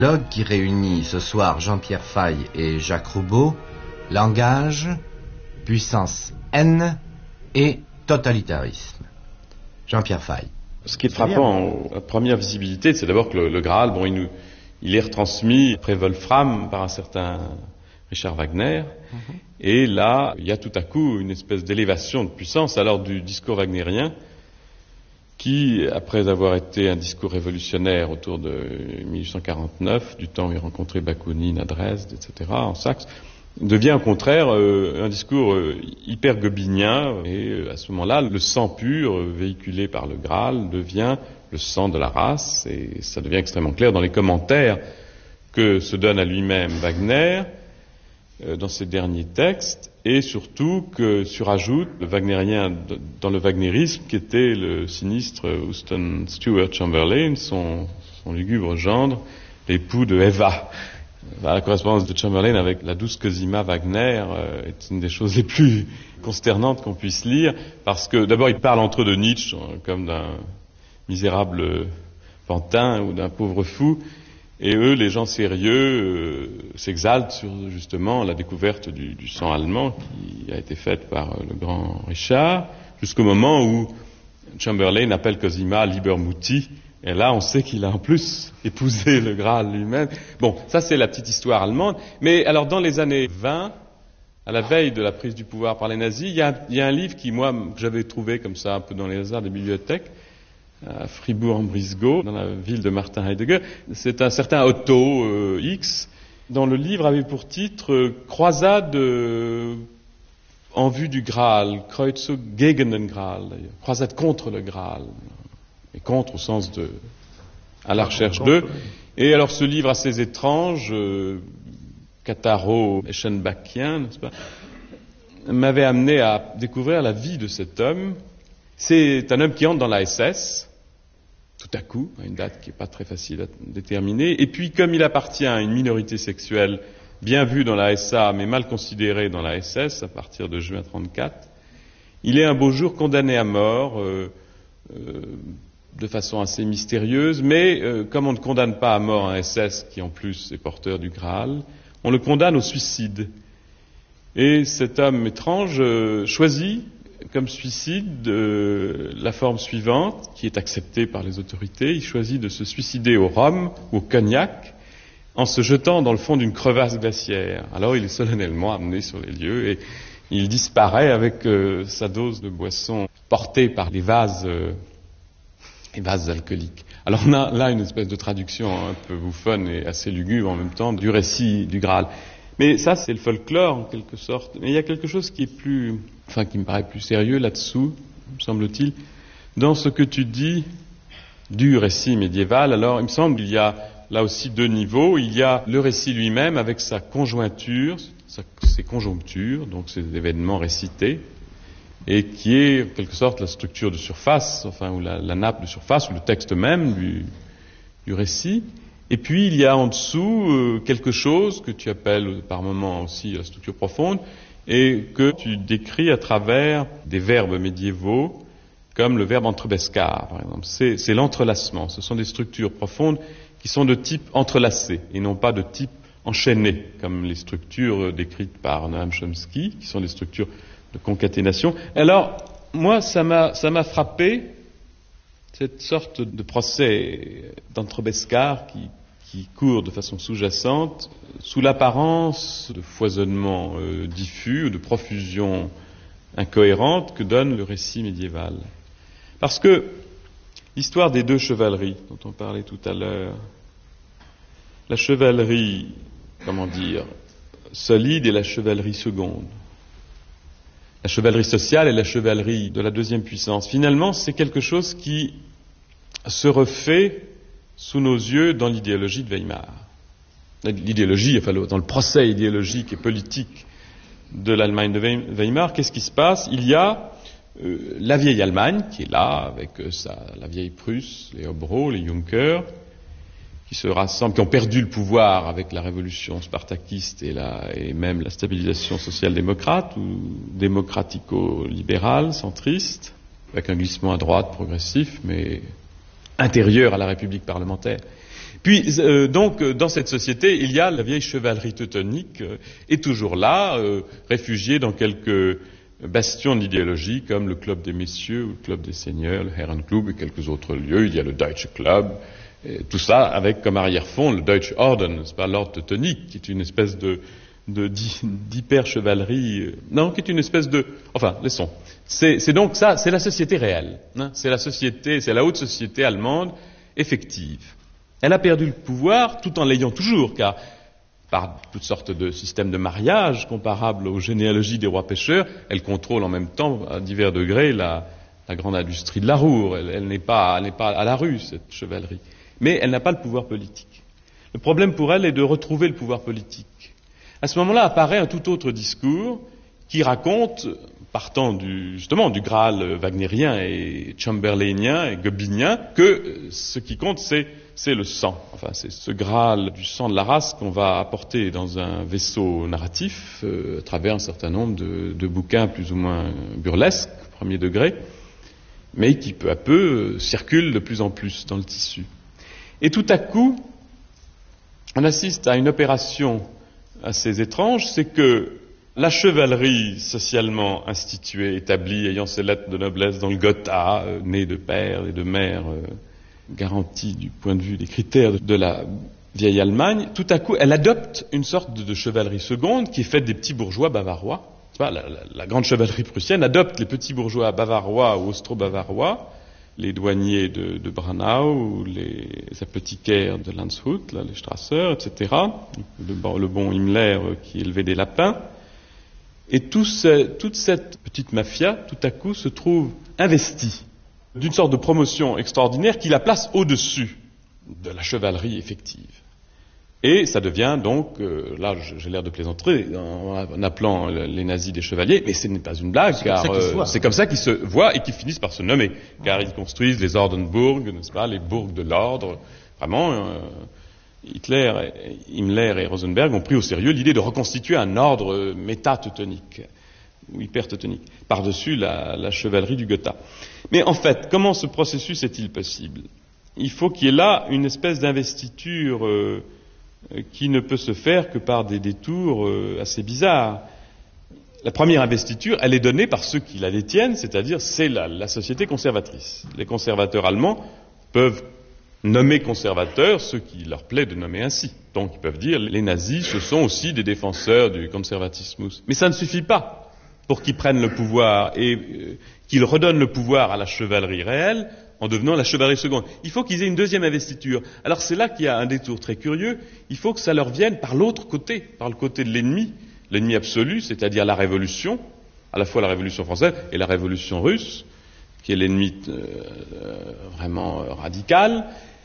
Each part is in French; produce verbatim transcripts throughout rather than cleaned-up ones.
Dialogue qui réunit ce soir Jean-Pierre Faye et Jacques Roubaud, langage, puissance N et totalitarisme. Jean-Pierre Faye. Ce qui est frappant à première visibilité, c'est d'abord que le, le Graal, bon, il, nous, il est retransmis après Wolfram par un certain Richard Wagner, mm-hmm. Et là, il y a tout à coup une espèce d'élévation de puissance alors du discours wagnérien, qui, après avoir été un discours révolutionnaire autour de mille huit cent quarante-neuf, du temps où il rencontrait Bakounine à Dresde, et cetera, en Saxe, devient au contraire euh, un discours euh, hyper goebbinien, et euh, à ce moment-là, le sang pur euh, véhiculé par le Graal devient le sang de la race, et ça devient extrêmement clair dans les commentaires que se donne à lui-même Wagner euh, dans ses derniers textes, et surtout que surajoute le wagnérien dans le wagnérisme qui était le sinistre Houston Stewart Chamberlain, son, son lugubre gendre, l'époux de Eva. La correspondance de Chamberlain avec la douce Cosima Wagner euh, est une des choses les plus consternantes qu'on puisse lire, parce que d'abord ils parlent entre eux de Nietzsche euh, comme d'un misérable pantin ou d'un pauvre fou, et eux, les gens sérieux, euh, s'exaltent sur justement la découverte du, du sang allemand qui a été faite par euh, le grand Richard, jusqu'au moment où Chamberlain appelle Cosima Liebermutti. Et là, on sait qu'il a en plus épousé le Graal lui-même. Bon, ça c'est la petite histoire allemande. Mais alors, dans les années vingt, à la veille de la prise du pouvoir par les nazis, il y a, il y a un livre qui, moi, que j'avais trouvé comme ça, un peu dans les hasards des bibliothèques, à Fribourg-en-Brisgau, dans la ville de Martin Heidegger. C'est un certain Otto euh, X, dont le livre avait pour titre euh, « Croisade euh, en vue du Graal », « Kreuzzug gegen den Graal », d'ailleurs. « Croisade contre le Graal ». Et contre au sens de à la recherche d'eux. Et alors ce livre assez étrange, euh, catharo-eschenbachien, n'est-ce pas, m'avait amené à découvrir la vie de cet homme. C'est un homme qui entre dans la S S, tout à coup, à une date qui n'est pas très facile à déterminer, et puis comme il appartient à une minorité sexuelle bien vue dans la S A, mais mal considérée dans la S S, à partir de juin trente-quatre, il est un beau jour condamné à mort, euh, euh, de façon assez mystérieuse, mais euh, comme on ne condamne pas à mort un S S qui en plus est porteur du Graal, on le condamne au suicide. Et cet homme étrange euh, choisit comme suicide euh, la forme suivante, qui est acceptée par les autorités. Il choisit de se suicider au rhum ou au cognac en se jetant dans le fond d'une crevasse glaciaire. Alors il est solennellement amené sur les lieux et il disparaît avec euh, sa dose de boisson portée par les vases euh, les vases alcooliques. Alors on a là une espèce de traduction un peu bouffonne et assez lugubre en même temps du récit du Graal. Mais ça, c'est le folklore en quelque sorte. Mais il y a quelque chose qui est plus, enfin qui me paraît plus sérieux là-dessous, me semble-t-il, dans ce que tu dis du récit médiéval. Alors il me semble qu'il y a là aussi deux niveaux. Il y a le récit lui-même avec sa conjointure, sa, ses conjonctures, donc ces événements récités, et qui est en quelque sorte la structure de surface, enfin ou la, la nappe de surface, ou le texte même du, du récit. Et puis il y a en dessous euh, quelque chose que tu appelles par moments aussi la structure profonde, et que tu décris à travers des verbes médiévaux, comme le verbe entrebescar, par exemple. C'est, c'est l'entrelacement. Ce sont des structures profondes qui sont de type entrelacé, et non pas de type enchaîné, comme les structures décrites par Noam Chomsky, qui sont des structures de concaténation. Alors, moi, ça m'a, ça m'a frappé, cette sorte de procès d'entrebescar qui, qui court de façon sous-jacente, sous l'apparence de foisonnement euh, diffus ou de profusion incohérente que donne le récit médiéval. Parce que l'histoire des deux chevaleries, dont on parlait tout à l'heure, la chevalerie, comment dire, solide et la chevalerie seconde, la chevalerie sociale et la chevalerie de la deuxième puissance. Finalement, c'est quelque chose qui se refait sous nos yeux dans l'idéologie de Weimar. L'idéologie, enfin, dans le procès idéologique et politique de l'Allemagne de Weimar, qu'est-ce qui se passe? Il y a euh, la vieille Allemagne, qui est là, avec euh, sa, la vieille Prusse, les Hobro, les Junkers, qui se rassemblent, qui ont perdu le pouvoir avec la révolution spartakiste et, la, et même la stabilisation social-démocrate ou démocratico-libérale, centriste, avec un glissement à droite progressif, mais intérieur à la République parlementaire. Puis, euh, donc, dans cette société, il y a la vieille chevalerie teutonique, euh, est toujours là, euh, réfugiée dans quelques bastions d'idéologie, comme le Club des Messieurs ou le Club des Seigneurs, le Herrenklub et quelques autres lieux. Il y a le Deutsche Club, et tout ça avec comme arrière-fond le Deutsche Orden, c'est pas l'ordre teutonique, qui est une espèce de, de d'hyper-chevalerie, euh, non, qui est une espèce de, enfin, laissons. C'est, c'est donc ça, c'est la société réelle, hein, c'est la société, c'est la haute société allemande effective. Elle a perdu le pouvoir tout en l'ayant toujours, car par toutes sortes de systèmes de mariage comparables aux généalogies des rois pêcheurs, elle contrôle en même temps, à divers degrés, la, la grande industrie de la roue. Elle, elle n'est pas, elle n'est pas à la rue, cette chevalerie. Mais elle n'a pas le pouvoir politique. Le problème pour elle est de retrouver le pouvoir politique. À ce moment-là apparaît un tout autre discours qui raconte, partant du, justement du Graal wagnérien et chamberlainien et goebbelien, que ce qui compte c'est c'est le sang. Enfin, c'est ce Graal du sang de la race qu'on va apporter dans un vaisseau narratif euh, à travers un certain nombre de, de bouquins plus ou moins burlesques, premier degré, mais qui peu à peu euh, circulent de plus en plus dans le tissu. Et tout à coup, on assiste à une opération assez étrange, c'est que la chevalerie socialement instituée, établie, ayant ses lettres de noblesse dans le Gotha, euh, née de pères et de mères, euh, garantie du point de vue des critères de la vieille Allemagne, tout à coup, elle adopte une sorte de, de chevalerie seconde qui est faite des petits bourgeois bavarois. Tu vois, la, la, la grande chevalerie prussienne adopte les petits bourgeois bavarois ou austro-bavarois, les douaniers de, de Branau, ou les apothicaires de Landshut, là, les Strasser, et cetera, le, le bon Himmler qui élevait des lapins. Et tout ce, toute cette petite mafia, tout à coup, se trouve investie d'une sorte de promotion extraordinaire qui la place au-dessus de la chevalerie effective. Et ça devient donc, euh, là j'ai l'air de plaisanter en, en appelant les nazis des chevaliers, mais ce n'est pas une blague, c'est car comme euh, c'est comme ça qu'ils se voient et qu'ils finissent par se nommer, car ils construisent les Ordenburg, n'est-ce pas, les bourgs de l'ordre. Vraiment, euh, Hitler, Himmler et Rosenberg ont pris au sérieux l'idée de reconstituer un ordre méta-teutonique, ou hyper-teutonique, par-dessus la, la chevalerie du Gotha. Mais en fait, comment ce processus est-il possible? Il faut qu'il y ait là une espèce d'investiture euh, qui ne peut se faire que par des détours euh, assez bizarres. La première investiture, elle est donnée par ceux qui la détiennent, c'est-à-dire c'est la, la société conservatrice. Les conservateurs allemands peuvent nommer conservateurs ceux qui leur plaît de nommer ainsi. Donc ils peuvent dire les nazis, ce sont aussi des défenseurs du conservatismus. Mais ça ne suffit pas pour qu'ils prennent le pouvoir et euh, qu'ils redonnent le pouvoir à la chevalerie réelle en devenant la chevalerie seconde. Il faut qu'ils aient une deuxième investiture. Alors c'est là qu'il y a un détour très curieux. Il faut que ça leur vienne par l'autre côté, par le côté de l'ennemi, l'ennemi absolu, c'est-à-dire la révolution, à la fois la révolution française et la révolution russe, qui est l'ennemi euh, vraiment euh, radical.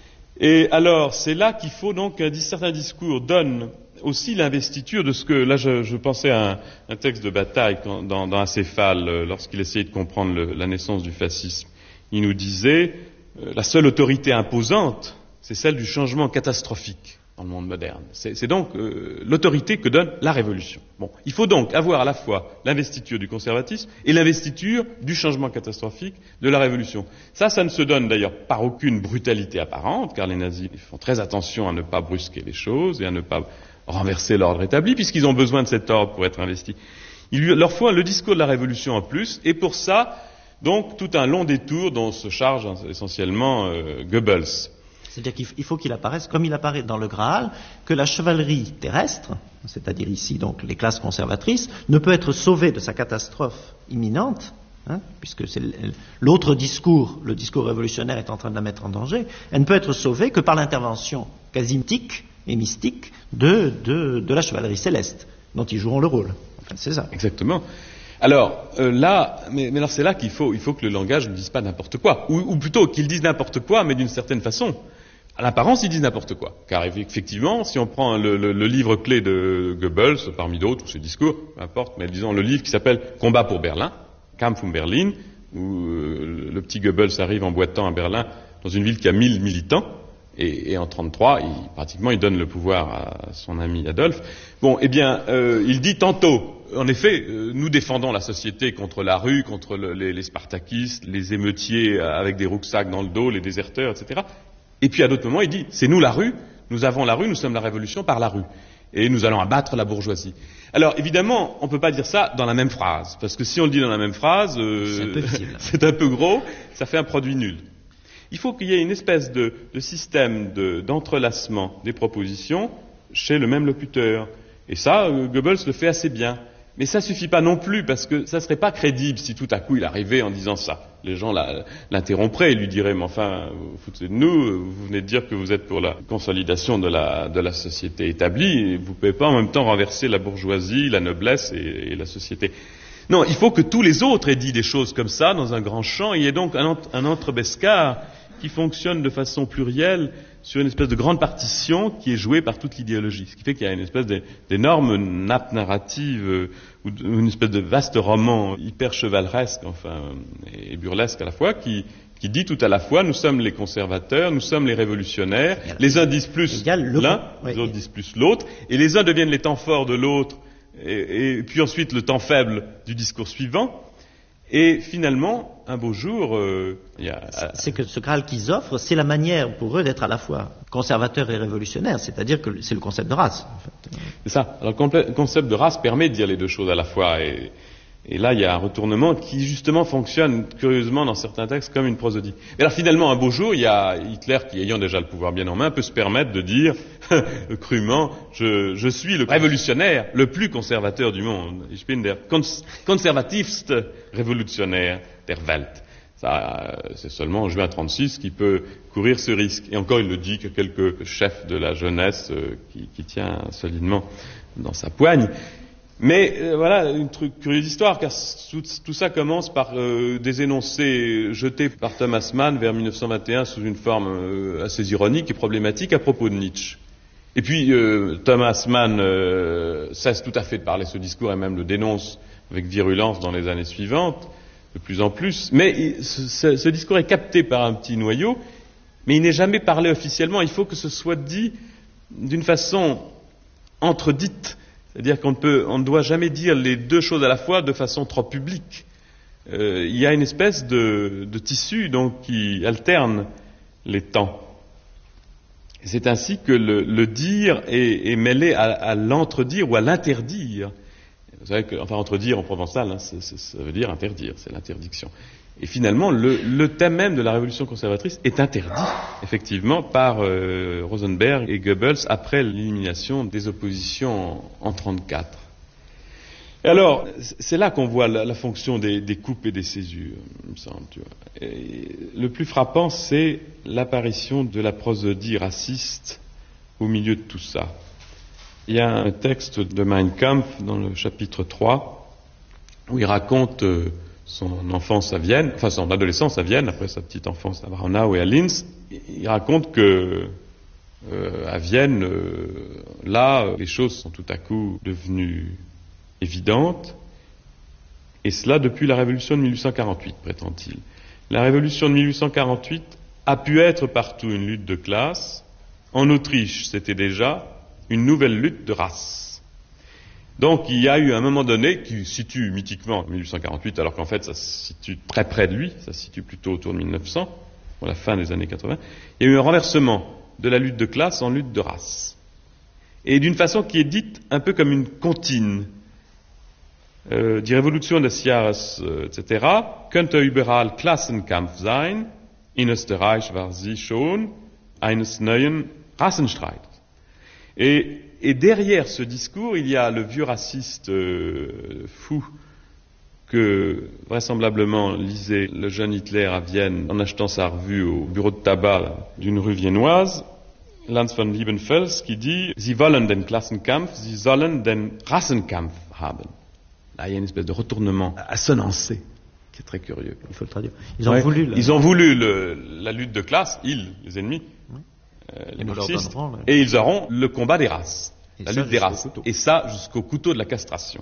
Et alors c'est là qu'il faut donc un certain discours donne aussi l'investiture de ce que, là je, je pensais à un, un texte de Bataille quand, dans, dans Acéphale, euh, lorsqu'il essayait de comprendre le, la naissance du fascisme. Il nous disait, euh, la seule autorité imposante, c'est celle du changement catastrophique dans le monde moderne. C'est, c'est donc euh, l'autorité que donne la révolution. Bon, il faut donc avoir à la fois l'investiture du conservatisme et l'investiture du changement catastrophique de la révolution. Ça, ça ne se donne d'ailleurs par aucune brutalité apparente, car les nazis font très attention à ne pas brusquer les choses et à ne pas renverser l'ordre établi, puisqu'ils ont besoin de cet ordre pour être investis. Il leur faut le discours de la révolution en plus, et pour ça, donc, tout un long détour dont se charge essentiellement euh, Goebbels. C'est-à-dire qu'il faut qu'il apparaisse, comme il apparaît dans le Graal, que la chevalerie terrestre, c'est-à-dire ici donc les classes conservatrices, ne peut être sauvée de sa catastrophe imminente, hein, puisque c'est l'autre discours, le discours révolutionnaire est en train de la mettre en danger, elle ne peut être sauvée que par l'intervention quasi mythique et mystique de, de, de la chevalerie céleste, dont ils joueront le rôle. Enfin, c'est ça. Exactement. Alors euh, là, mais, mais alors c'est là qu'il faut, il faut que le langage ne dise pas n'importe quoi, ou, ou plutôt qu'il dise n'importe quoi, mais d'une certaine façon. À l'apparence, ils disent n'importe quoi, car effectivement, si on prend le, le, le livre clé de Goebbels, parmi d'autres, ou ses discours, peu importe, mais disons le livre qui s'appelle Combat pour Berlin, Kampf um Berlin, où euh, le petit Goebbels arrive en boitant à Berlin, dans une ville qui a mille militants, et, et en trente-trois, il, pratiquement, il donne le pouvoir à son ami Adolphe. Bon, eh bien, euh, il dit tantôt, en effet, euh, nous défendons la société contre la rue, contre le, les, les spartakistes, les émeutiers avec des rucksacks dans le dos, les déserteurs, et cetera. Et puis à d'autres moments, il dit, c'est nous la rue, nous avons la rue, nous sommes la révolution par la rue. Et nous allons abattre la bourgeoisie. Alors évidemment, on ne peut pas dire ça dans la même phrase, parce que si on le dit dans la même phrase, euh, c'est un peu gros, ça fait un produit nul. Il faut qu'il y ait une espèce de, de système de, d'entrelacement des propositions chez le même locuteur. Et ça, euh, Goebbels le fait assez bien. Mais ça suffit pas non plus, parce que ça serait pas crédible si tout à coup il arrivait en disant ça. Les gens la, l'interrompraient et lui diraient, mais enfin, vous foutez de nous, vous venez de dire que vous êtes pour la consolidation de la, de la société établie, et vous pouvez pas en même temps renverser la bourgeoisie, la noblesse et, et la société. Non, il faut que tous les autres aient dit des choses comme ça dans un grand champ. Il y a donc un, un entrebescar qui fonctionne de façon plurielle sur une espèce de grande partition qui est jouée par toute l'idéologie. Ce qui fait qu'il y a une espèce d'énorme nappe narrative euh, ou une espèce de vaste roman hyper chevaleresque, enfin, et burlesque à la fois, qui, qui dit tout à la fois, nous sommes les conservateurs, nous sommes les révolutionnaires, égal, les uns disent plus l'un, oui, les autres disent plus l'autre, et les uns deviennent les temps forts de l'autre, et, et puis ensuite le temps faible du discours suivant. Et finalement, un beau jour, euh, il y a... C'est que ce Graal qu'ils offrent, c'est la manière pour eux d'être à la fois conservateurs et révolutionnaires, c'est-à-dire que c'est le concept de race. En fait. C'est ça. Alors le concept de race permet de dire les deux choses à la fois, et, et là il y a un retournement qui justement fonctionne curieusement dans certains textes comme une prosodie. Et alors finalement, un beau jour, il y a Hitler qui, ayant déjà le pouvoir bien en main, peut se permettre de dire crûment, je, je suis le révolutionnaire le plus conservateur du monde. Ich bin der cons- conservativste révolutionnaire der Welt. Ça, c'est seulement en juin trente-six qu'il peut courir ce risque. Et encore, il le dit que quelques chefs de la jeunesse euh, qui, qui tient solidement dans sa poigne. Mais euh, voilà, une truc, curieuse histoire, car tout, tout ça commence par euh, des énoncés jetés par Thomas Mann vers mille neuf cent vingt et un sous une forme euh, assez ironique et problématique à propos de Nietzsche. Et puis euh, Thomas Mann euh, cesse tout à fait de parler ce discours et même le dénonce avec virulence dans les années suivantes, de plus en plus. Mais ce, ce discours est capté par un petit noyau, mais il n'est jamais parlé officiellement. Il faut que ce soit dit d'une façon entredite. C'est-à-dire qu'on ne peut, on ne doit jamais dire les deux choses à la fois de façon trop publique. Euh, il y a une espèce de, de tissu donc qui alterne les temps. Et c'est ainsi que le, le dire est, est mêlé à, à l'entredire ou à l'interdire. Vous savez que, enfin, entredire en provençal, hein, c'est, c'est, ça veut dire interdire, c'est l'interdiction. Et finalement, le, le thème même de la révolution conservatrice est interdit, effectivement, par euh, Rosenberg et Goebbels après l'élimination des oppositions en, en trente-quatre. Et alors, c'est là qu'on voit la, la fonction des, des coupes et des césures, il me semble. Tu vois. Et le plus frappant, c'est l'apparition de la prosodie raciste au milieu de tout ça. Il y a un texte de Mein Kampf dans le chapitre trois où il raconte euh, son enfance à Vienne, enfin son adolescence à Vienne, après sa petite enfance à Braunau et à Linz. Il raconte que euh, à Vienne, euh, là, les choses sont tout à coup devenues évidentes, et cela depuis la révolution de mille huit cent quarante-huit, prétend-il. La révolution de mille huit cent quarante-huit a pu être partout une lutte de classe. En Autriche, c'était déjà une nouvelle lutte de race. Donc il y a eu un moment donné qui se situe mythiquement en mille huit cent quarante-huit, alors qu'en fait ça se situe très près de lui, ça se situe plutôt autour de mille neuf cents, pour la fin des années quatre-vingts. Il y a eu un renversement de la lutte de classe en lutte de race. Et d'une façon qui est dite un peu comme une comptine. Euh, die Revolution des Jahres, euh, et cetera, könnte überall Klassenkampf sein, in Österreich war sie schon eines neuen Rassenstreits. Et, et derrière ce discours, il y a le vieux raciste euh, fou que vraisemblablement lisait le jeune Hitler à Vienne en achetant sa revue au bureau de tabac d'une rue viennoise, Lanz von Liebenfels, qui dit « Sie wollen den Klassenkampf, Sie sollen den Rassenkampf haben ». Là, il y a une espèce de retournement assonancé qui est très curieux. Il faut le traduire. Ils ont ouais. voulu, le... ils ont voulu le, la lutte de classe, ils, les ennemis, oui. euh, les marxistes, donneront, et ils auront le combat des races, et la lutte des races, et ça jusqu'au couteau de la castration.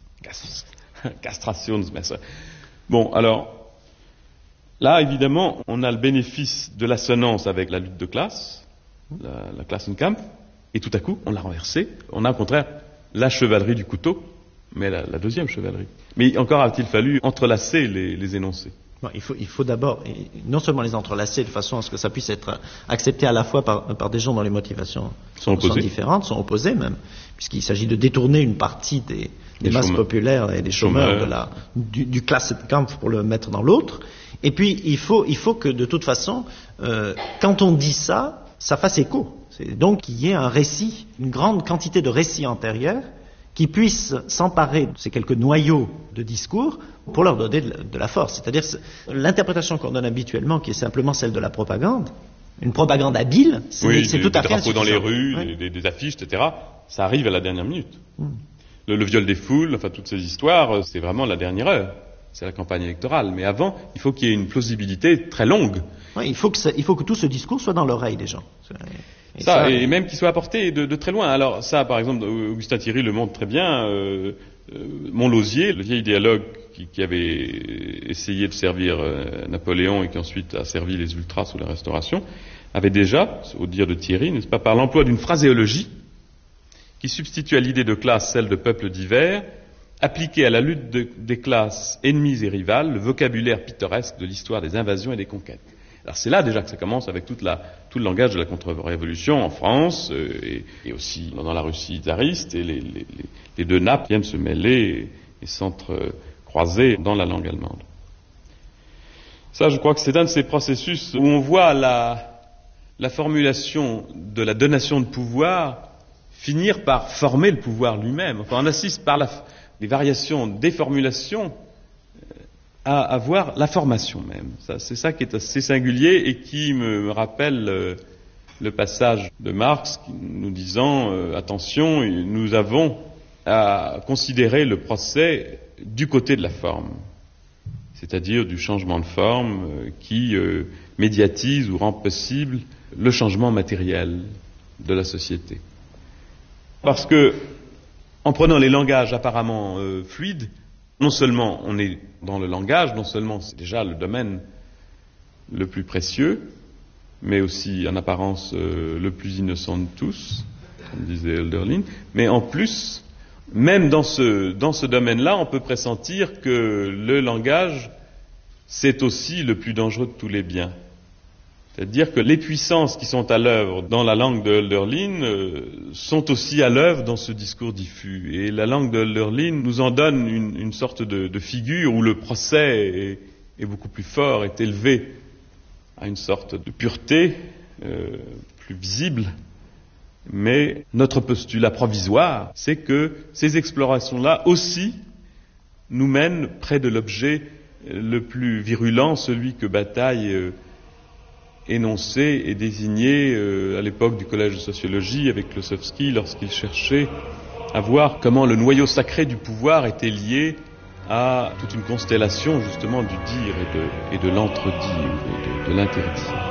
Castrationsmesser. Bon, alors, là, évidemment, on a le bénéfice de l'assonance avec la lutte de classe, la, la Klassenkampf, et tout à coup, on l'a renversé. On a au contraire la chevalerie du couteau, mais la, la deuxième chevalerie. Mais encore a-t-il fallu entrelacer les, les énoncés. Bon, il faut, il faut d'abord non seulement les entrelacer de façon à ce que ça puisse être accepté à la fois par, par des gens dont les motivations sont, sont différentes, sont opposées même, puisqu'il s'agit de détourner une partie des, des masses chômeurs. populaires et des chômeurs, chômeurs. De la, du, du Klassenkampf pour le mettre dans l'autre. Et puis il faut, il faut que de toute façon, euh, quand on dit ça, ça fasse écho. C'est donc qu'il y ait un récit, une grande quantité de récits antérieurs qui puissent s'emparer de ces quelques noyaux de discours pour leur donner de, de la force. C'est-à-dire l'interprétation qu'on donne habituellement, qui est simplement celle de la propagande, une propagande habile, c'est, oui, c'est des, tout à des fait drapeaux dans les rues, oui. des, des affiches, et cetera. Ça arrive à la dernière minute. Mm. Le, le viol des foules, enfin toutes ces histoires, c'est vraiment la dernière heure. C'est la campagne électorale. Mais avant, il faut qu'il y ait une plausibilité très longue. Oui, il faut que ça, il faut que tout ce discours soit dans l'oreille des gens. Et ça, ça, et même qu'il soit apporté de, de très loin. Alors ça, par exemple, Augustin Thierry le montre très bien. Euh, euh, Montlosier, le vieil idéologue qui, qui avait essayé de servir euh, Napoléon et qui ensuite a servi les ultras sous la Restauration, avait déjà, au dire de Thierry, n'est-ce pas, par l'emploi d'une phraséologie qui substitue à l'idée de classe celle de peuples divers, appliquée à la lutte de, des classes ennemies et rivales, le vocabulaire pittoresque de l'histoire des invasions et des conquêtes. Alors c'est là déjà que ça commence avec toute la, tout le langage de la contre-révolution en France euh, et, et aussi dans la Russie tsariste, et les, les, les deux nappes viennent se mêler et, et s'entrecroiser dans la langue allemande. Ça, je crois que c'est un de ces processus où on voit la, la formulation de la donation de pouvoir finir par former le pouvoir lui-même. Enfin, on assiste par la, les variations des formulations à avoir la formation même. Ça, c'est ça qui est assez singulier et qui me, me rappelle euh, le passage de Marx nous disant euh, attention, nous avons à considérer le procès du côté de la forme, c'est-à-dire du changement de forme euh, qui euh, médiatise ou rend possible le changement matériel de la société. Parce que, en prenant les langages apparemment euh, fluides, non seulement on est dans le langage, non seulement c'est déjà le domaine le plus précieux, mais aussi en apparence euh, le plus innocent de tous, comme disait Hölderlin, mais en plus, même dans ce, dans ce domaine-là, on peut pressentir que le langage, c'est aussi le plus dangereux de tous les biens. C'est-à-dire que les puissances qui sont à l'œuvre dans la langue de Hölderlin euh, sont aussi à l'œuvre dans ce discours diffus. Et la langue de Hölderlin nous en donne une, une sorte de, de figure où le procès est, est beaucoup plus fort, est élevé à une sorte de pureté euh, plus visible. Mais notre postulat provisoire, c'est que ces explorations-là aussi nous mènent près de l'objet le plus virulent, celui que Bataille euh, énoncé et désigné euh, à l'époque du collège de sociologie avec Klossowski lorsqu'il cherchait à voir comment le noyau sacré du pouvoir était lié à toute une constellation justement du dire et de, et de l'entredit, et de, de l'interdit.